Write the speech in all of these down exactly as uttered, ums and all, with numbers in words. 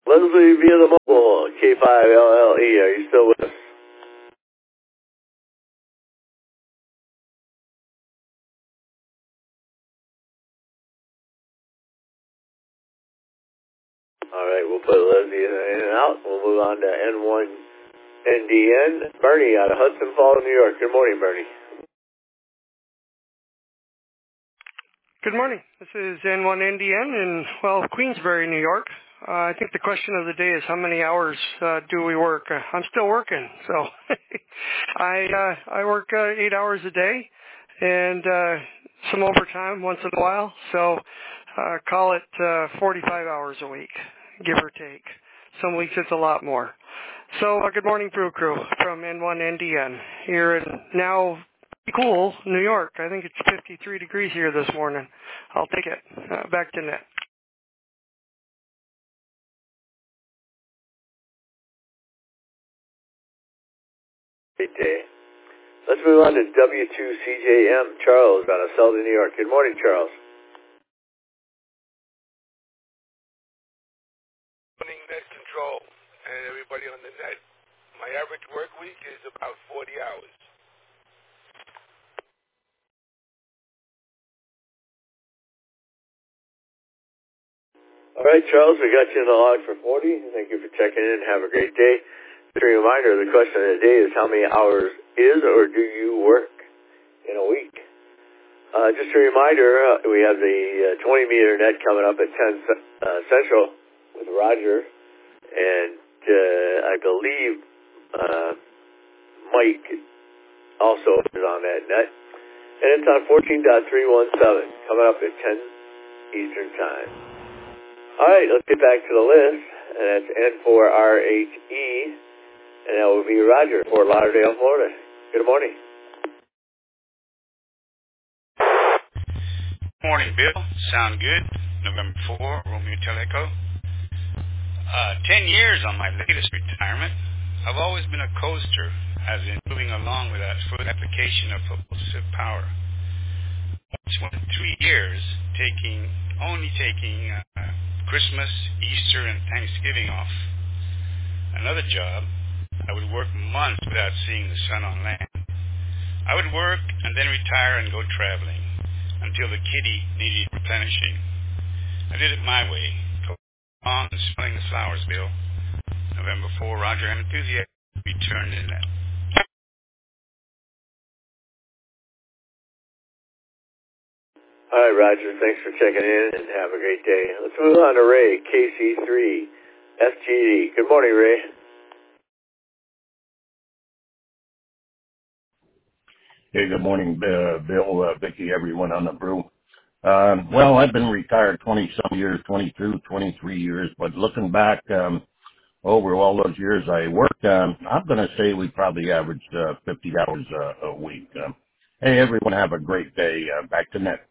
Leslie via the mobile, K five L L E, are you still with us? All right, we'll put Leslie in and out. We'll move on to N one N D N. Bernie out of Hudson Falls, New York. Good morning, Bernie. Good morning. This is N one N D N in, well, Queensbury, New York. Uh, I think the question of the day is how many hours uh, do we work? Uh, I'm still working, so I uh, I work uh, eight hours a day and uh, some overtime once in a while. So uh, call it uh, forty-five hours a week, give or take. Some weeks it's a lot more. So uh, good morning, Brew Crew from N one N D N here in now cool New York. I think it's fifty-three degrees here this morning. I'll take it. Uh, back to net. Great day. Let's move on to W two C J M. Charles out of Selden, New York. Good morning, Charles. Good morning, Net Control, and everybody on the net. My average work week is about forty hours. All right, Charles, we got you in the log for forty. Thank you for checking in. Have a great day. Just a reminder, the question of the day is how many hours is or do you work in a week? Uh, just a reminder, uh, we have the uh, twenty meter net coming up at ten uh, Central with Roger, and uh, I believe uh, Mike also is on that net. And it's on fourteen point three one seven, coming up at ten Eastern Time. All right, let's get back to the list, and that's N four R H E, and that will be Roger, Fort Lauderdale, Florida. Good morning. Morning, Bill. Sound good? November fourth, Romeo Teleco. Uh, ten years on my latest retirement. I've always been a coaster, as in moving along without full application of propulsive power. Once went three years, taking only taking uh, Christmas, Easter, and Thanksgiving off. Another job, I would work months without seeing the sun on land. I would work and then retire and go traveling until the kitty needed replenishing. I did it my way. Go on and smelling the flowers, Bill. November fourth, Roger, I'm enthusiastic. Returned in that. All right, Roger, thanks for checking in, and have a great day. Let's move on to Ray, K C three, S G D. Good morning, Ray. Hey, good morning, uh, Bill, uh, Vicki, everyone on the brew. Um, well, I've been retired twenty-some years, twenty-two, twenty-three years, but looking back um, over all those years I worked, um, I'm going to say we probably averaged uh, fifty hours uh, a week. Um, hey, everyone, have a great day. Uh, back to net.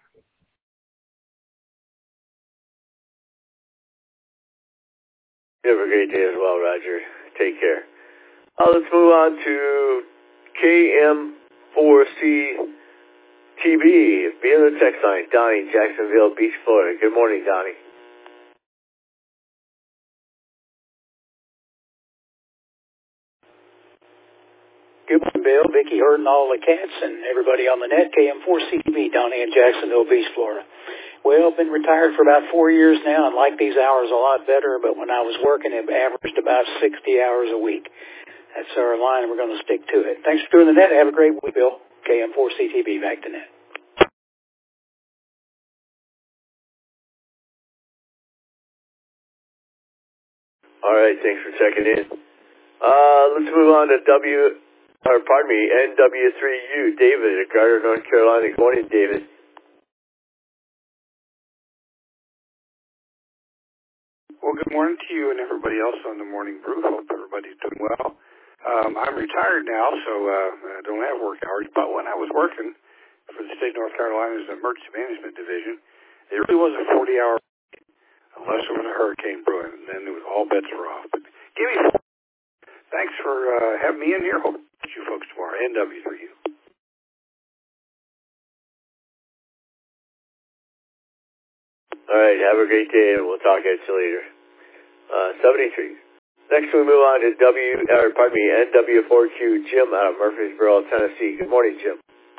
You have a great day as well, Roger. Take care. Uh, let's move on to K M four C T B. Be in the text line. Donnie, Jacksonville Beach, Florida. Good morning, Donnie. Good morning, Bill, Vicki, Hurd, and all the cats, and everybody on the net. K M four C T B, Donnie in Jacksonville Beach, Florida. Well, I've been retired for about four years now and like these hours a lot better, but when I was working, it averaged about sixty hours a week. That's our line, and we're going to stick to it. Thanks for doing the net. Have a great week, Bill. K M four C T B, back to net. All right, thanks for checking in. Uh, let's move on to W, or pardon me, N W three U. David at Garter, North Carolina. Good morning, David. Well, good morning to you and everybody else on the Morning Brew. Hope everybody's doing well. Um, I'm retired now, so uh, I don't have work hours. But when I was working for the state of North Carolina's Emergency Management Division, it really was a forty-hour, unless there was a hurricane brewing, and then it was all bets were off. But give me four. Thanks for uh, having me in here. Hope to see you folks tomorrow. N W three U. All right, have a great day, and we'll talk at you later. uh, seventy-three. Next we move on to W, or pardon me, N W four Q Jim out of Murfreesboro, Tennessee. Good morning, Jim.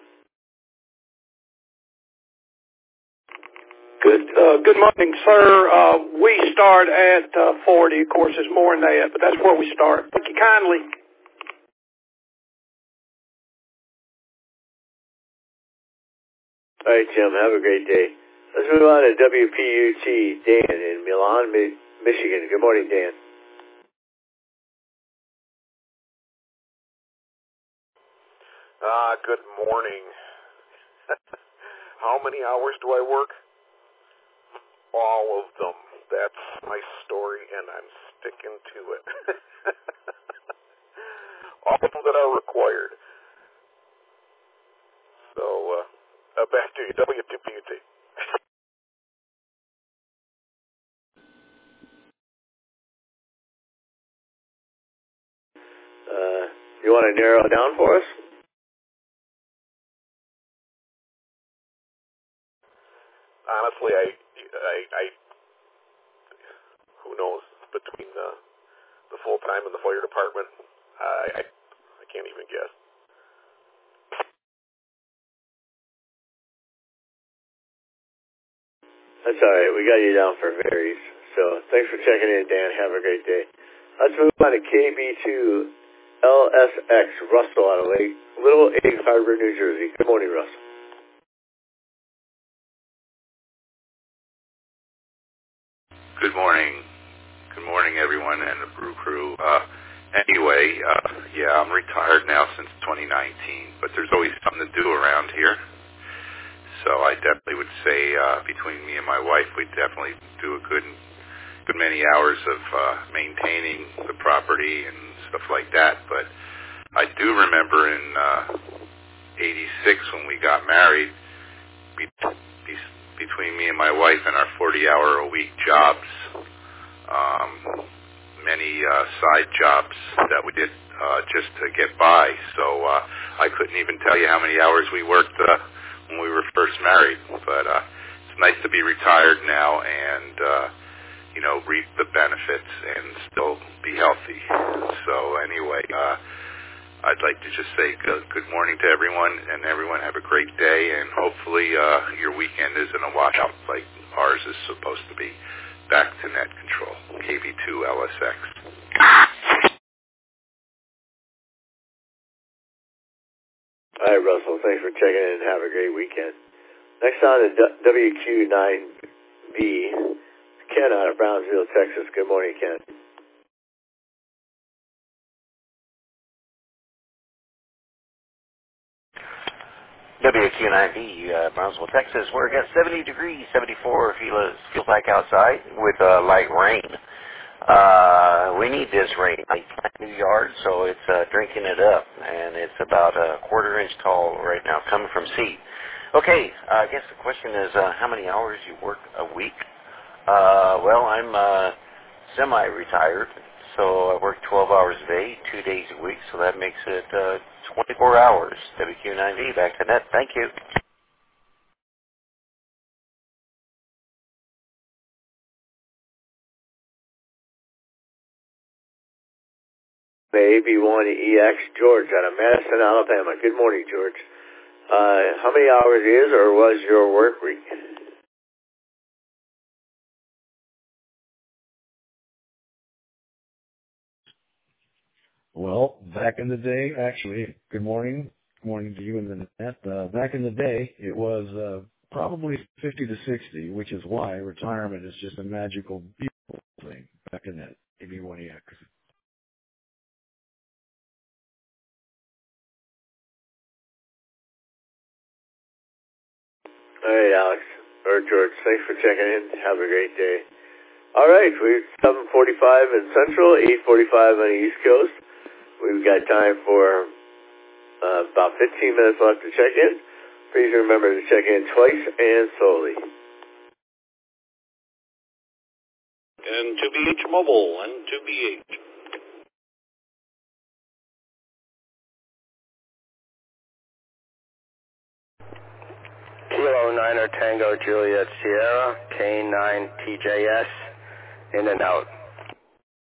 Good uh, good morning, sir. Uh, we start at uh, forty. Of course, there's more than that, but that's where we start. Thank you kindly. All right, Jim, have a great day. Let's move on to W P U T, Dan in Milan, Mi- Michigan. Good morning, Dan. Ah, uh, good morning. How many hours do I work? All of them. That's my story, and I'm sticking to it. All of them that are required. So, uh, uh back to you, W P U T. Uh, you want to narrow it down for us? Honestly, I, I, I, who knows, between the, the full-time and the fire department, I, I, I can't even guess. That's all right. We got you down for varies. So thanks for checking in, Dan. Have a great day. Let's move on to K B two L S X, Russell out of Lake, Little Egg Harbor, New Jersey. Good morning, Russell. Good morning. Good morning, everyone, and the Brew Crew. Uh, anyway, uh, yeah, I'm retired now since twenty nineteen, but there's always something to do around here. So I definitely would say uh, between me and my wife, we definitely do a good, good many hours of uh, maintaining the property and stuff like that. But I do remember in uh, eighty-six when we got married, be, be, between me and my wife and our forty-hour-a-week jobs, um, many uh, side jobs that we did uh, just to get by. So uh, I couldn't even tell you how many hours we worked uh, when we were first married. But uh, it's nice to be retired now and, uh, you know, reap the benefits and still be healthy. So anyway, uh, I'd like to just say good, good morning to everyone, and everyone have a great day, and hopefully uh, your weekend isn't a washout like ours is supposed to be. Back to net control, K B two L S X. All right, Russell, thanks for checking in and have a great weekend. Next on is W Q nine B, Ken out of Brownsville, Texas. Good morning, Ken. W Q nine B, uh, Brownsville, Texas. We're at seventy degrees, seventy-four feels, feels like outside with uh, light rain. Uh, we need this rain. I plant new yard, so it's uh, drinking it up, and it's about a quarter inch tall right now, coming from seed. Okay, uh, I guess the question is uh, how many hours you work a week? Uh, well, I'm uh, semi-retired, so I work twelve hours a day, two days a week, so that makes it uh, twenty-four hours. W Q nine B, back to net. Thank you. A B one E X, George out of Madison, Alabama. Good morning, George. Uh, how many hours is or was your work week? Well, back in the day, actually, good morning. Good morning to you and the net. Uh, back in the day, it was uh, probably fifty to sixty, which is why retirement is just a magical, beautiful thing. Back in that A B one E X. All right, Alex, or George, thanks for checking in. Have a great day. All right, we're seven forty-five in Central, eight forty-five on the East Coast. We've got time for uh, about fifteen minutes left to check in. Please remember to check in twice and slowly. And two B H Mobile, and two B H. Kilo niner Tango Juliet Sierra, K nine T J S, in and out.